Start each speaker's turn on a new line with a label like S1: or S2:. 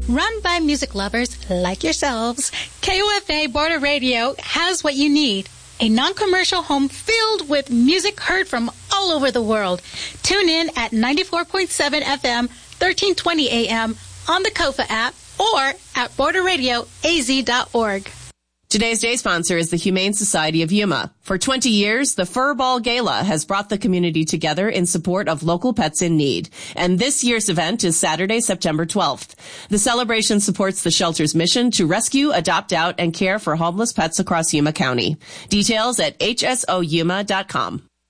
S1: Run by music lovers like yourselves, KOFA Border Radio has what you need. A non-commercial home filled with music heard from all over the world. Tune in at 94.7 FM, 1320 AM on the KOFA app or at borderradioaz.org.
S2: Today's day sponsor is the Humane Society of Yuma. For 20 years, the Fur Ball Gala has brought the community together in support of local pets in need. And this year's event is Saturday, September 12th. The celebration supports the shelter's mission to rescue, adopt out, and care for homeless pets across Yuma County. Details at hsoyuma.com.